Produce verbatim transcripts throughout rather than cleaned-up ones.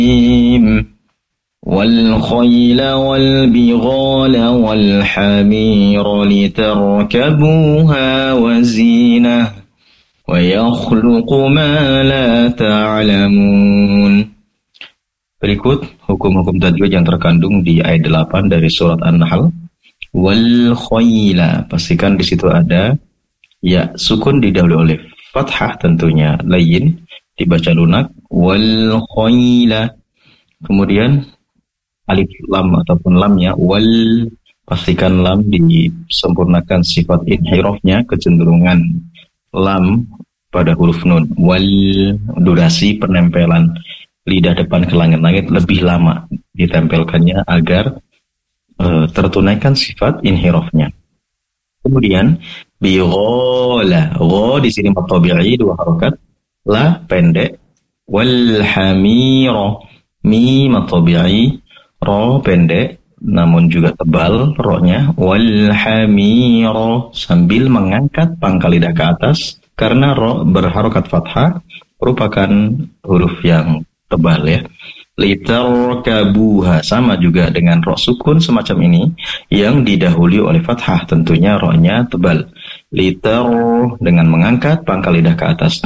والخيل والبغال والحمير لتركبوها وزينة ويخلق ما لا تعلمون. Berikut hukum-hukum tajwid yang terkandung di ayat delapan dari surat An-Nahl. Wal khayla, pastikan di situ ada ya sukun didahului oleh fathah, tentunya layyin dibaca lunak. Wal khayla, kemudian alif lam ataupun lamnya wal, pastikan lam disempurnakan sifat inhirafnya, kecenderungan lam pada huruf nun. Wal, durasi penempelan lidah depan ke langit-langit lebih lama ditempelkannya agar uh, tertunaikan sifat inhirafnya. Kemudian bighala, gha di sini mad tabi'i dua harokat, la pendek. Wal hamira, mi mad tabi'i, ro pendek namun juga tebal ro-nya. Wal hamira, sambil mengangkat pangkal lidah ke atas karena ro berharokat fathah merupakan huruf yang tebal ya. Litarkabuha, sama juga dengan ro sukun semacam ini yang didahului oleh fathah, tentunya ro-nya tebal. Litar dengan mengangkat pangkal lidah ke atas.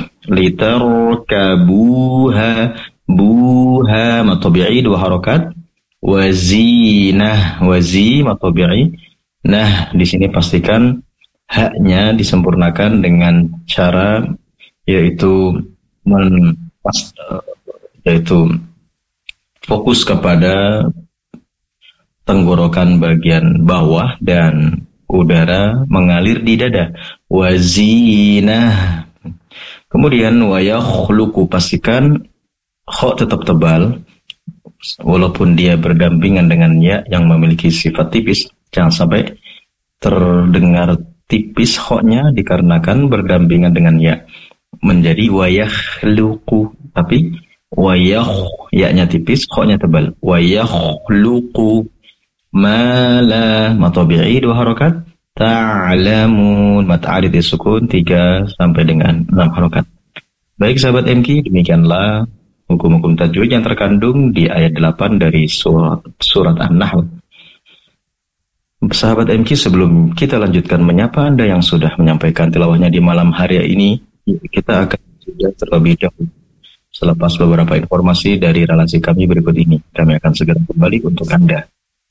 Litarkabuha, buha mad tabi'i dua harokat. Wazinah, wazi mad tabi'i. Nah, di sini pastikan haknya disempurnakan dengan cara yaitu men, yaitu fokus kepada tenggorokan bagian bawah dan udara mengalir di dada. Wazinah. Kemudian wa yakhluqu, pastikan kha tetap tebal walaupun dia berdampingan dengan ya yang memiliki sifat tipis. Jangan sampai terdengar tipis kha-nya dikarenakan berdampingan dengan ya, menjadi wa yakhluqu, tapi wa yakh, ya-nya tipis, kha-nya tebal. Wa yakhluqu ma la mad tabi'i dua harokat. Ta'lamun mad alif disukun tiga sampai dengan enam harokat. Baik sahabat M K, demikianlah hukum-hukum tajwid yang terkandung di ayat delapan dari surat, surat An-Nahl. Sahabat M K, sebelum kita lanjutkan menyapa Anda yang sudah menyampaikan tilawahnya di malam hari ini, kita akan sudah terlebih dahulu. Selepas beberapa informasi dari relasi kami berikut ini, kami akan segera kembali untuk Anda.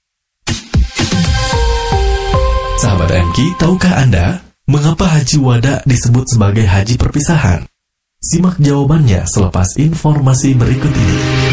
Sahabat M K, tahukah Anda mengapa haji wada disebut sebagai haji perpisahan? Simak jawabannya selepas informasi berikut ini.